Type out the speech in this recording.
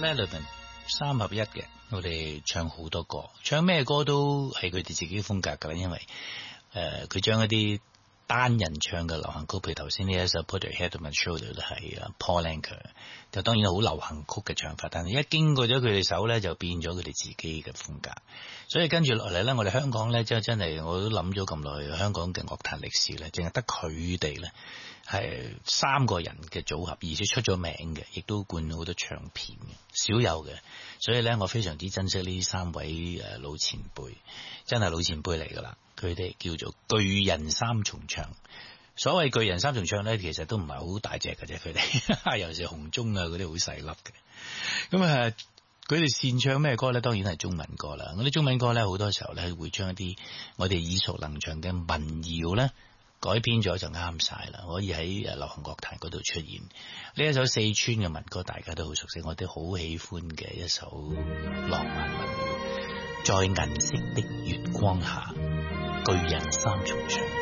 Melody 三合一嘅，我哋唱好多歌，唱咩歌都係佢哋自己風格噶啦，因為佢將一啲單人唱嘅流行曲，譬如頭先呢一首 Put Your Head on My Shoulder 係 Paul Anka， 就當然好流行曲嘅唱法，但係一經過咗佢哋手咧，就變咗佢哋自己嘅風格。所以跟住落嚟咧，我哋香港咧，真係我都諗咗咁耐，香港嘅樂壇歷史咧，淨係得佢哋咧係三個人嘅組合，而且出咗名嘅，亦都灌咗好多唱片嘅，少有嘅。所以咧，我非常之珍惜呢三位老前輩，真係老前輩嚟噶啦。佢哋叫做巨人三重唱。所謂巨人三重唱咧，其實都唔係好大隻嘅啫，佢哋尤其是紅中啊嗰啲好細粒嘅。咁佢哋擅唱咩歌咧？當然係中文歌啦。嗰啲中文歌咧，好多時候咧會將一啲我哋耳熟能詳嘅民謠咧改編咗就啱晒啦，可以喺流行樂壇嗰度出現。呢一首四川嘅民歌，大家都好熟悉，我哋好喜歡嘅一首浪漫民謠，在銀色的月光下，巨人三重唱。